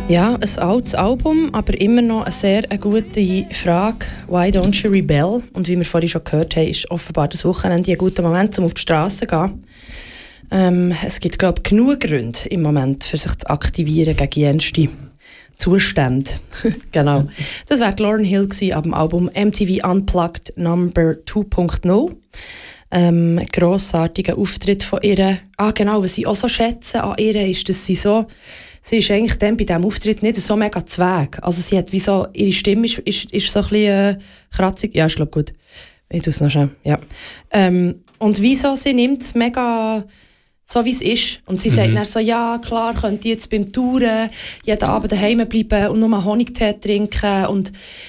Ja, ein altes Album, aber immer noch eine sehr gute Frage. «Why don't you rebel?» Und wie wir vorhin schon gehört haben, ist offenbar das Wochenende ein guter Moment, um auf die Straße zu gehen. Es gibt, glaube ich, genug Gründe im Moment, für sich zu aktivieren gegen jenste Zustände. Genau. Das war Lauryn Hill ab dem Album MTV Unplugged Number 2.0. Grossartiger Auftritt von ihr. Genau, was ich auch so schätze an ihr ist, dass sie ist eigentlich dann bei diesem Auftritt nicht so mega zweig. Also sie hat wie so, ihre Stimme ist so ein bisschen kratzig. Ja, ich glaube gut. Ich tue es noch schnell. Ja. Und wieso sie nimmt es mega so, wie es ist. Und sie sagt dann so, ja, klar, könnt ihr jetzt beim Touren jeden Abend daheim bleiben und nur Honigtee trinken und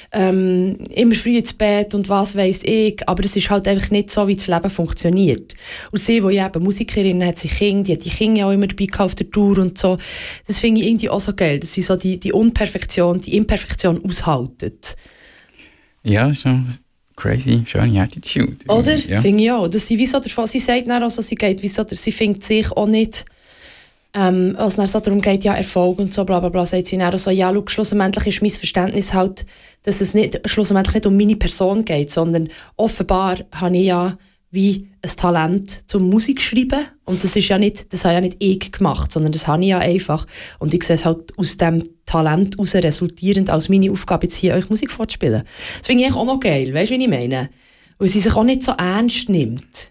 immer früh ins Bett und was weiss ich. Aber es ist halt einfach nicht so, wie das Leben funktioniert. Und sie, die ja eben Musikerin hat, sie Kinder, die hat die Kinder ja auch immer dabei auf der Tour und so. Das finde ich irgendwie auch so geil, dass sie so die Unperfektion, die Imperfektion aushalten. Ja, schon crazy, schöne Attitude. Oder? Ja. Finde ich auch. Dass sie, wie so davon, sie sagt dann auch so, sie geht, wie so, sie findet sich auch nicht, als es dann so darum geht, ja, Erfolg und so, bla bla bla, sagt sie dann auch so, ja, schau, schlussendlich ist mein Verständnis halt, dass es schlussendlich nicht um meine Person geht, sondern offenbar habe ich ja wie ein Talent zum Musikschreiben und das habe ja nicht ich gemacht, sondern das habe ich ja einfach und ich sehe es halt aus dem Talent heraus resultierend als meine Aufgabe, jetzt hier euch Musik vorzuspielen. Das finde ich auch noch geil, weißt du, wie ich meine? Weil sie sich auch nicht so ernst nimmt.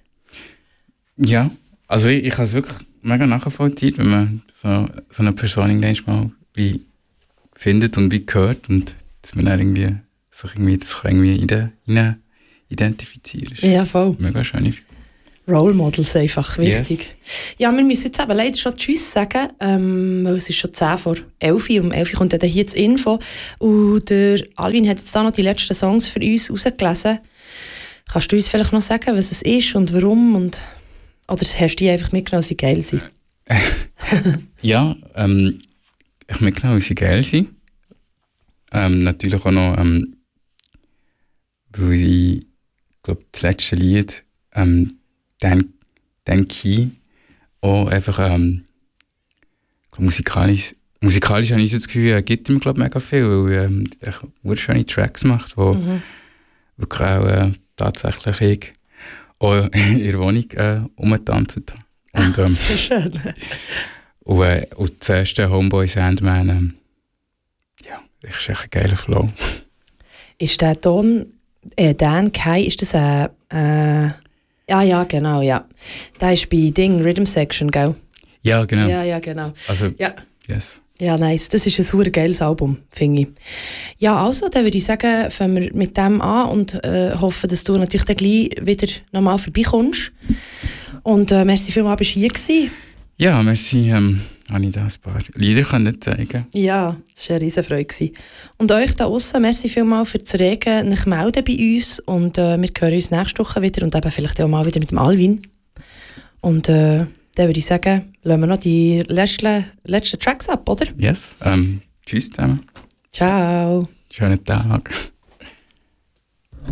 Ja, also ich kann es wirklich mega nachvollziehen, wenn man so eine Person irgendwann mal wie findet und wie hört und dass man dann irgendwie das kann irgendwie identifizieren. Ja, voll. Mega schön. Role Models einfach wichtig. Yes. Ja, wir müssen jetzt eben leider schon Tschüss sagen, weil es ist schon 10 vor 11 Uhr. Um 11 Uhr kommt dann hier das Info. Und der Alvin hat jetzt da noch die letzten Songs für uns rausgelesen. Kannst du uns vielleicht noch sagen, was es ist und warum? Oder hast du die einfach mitgenommen, dass sie geil sind? Ja, ich mitgenommen, dass sie geil sind. Natürlich auch noch, weil ich glaube, das letzte Lied, Dan Key, auch einfach musikalisch habe ich das Gefühl, er gibt ihm glaube mega viel, weil er wunderschöne Tracks macht, wo wirklich auch tatsächlich ich auch in ihrer Wohnung rumgetanzt habe. Und, sehr schön. und das erste Homeboy Sandman, ja, das ist echt ein geiler Flow. Ist der Ton, Dan Key, ist das ein... Ja, genau, ja. Der ist bei Rhythm Section, gell? Ja, genau. Ja, genau. Also, ja. Yes. Ja, nice. Das ist ein super geiles Album, finde ich. Ja, also, dann würde ich sagen, fangen wir mit dem an und hoffen, dass du natürlich dann gleich wieder nochmal vorbeikommst. Und merci vielmals, bist du hier gewesen. Ja, merci, habe ich da ein paar Lieder zeigen. Ja, das war eine riesen Freude. Und euch da draussen, merci vielmals für das Regen, euch melden bei uns und wir hören uns nächste Woche wieder und eben vielleicht auch mal wieder mit dem Alvin. Und dann würde ich sagen, lassen wir noch die letzten Tracks ab, oder? Yes, tschüss zusammen. Ciao. Schönen Tag.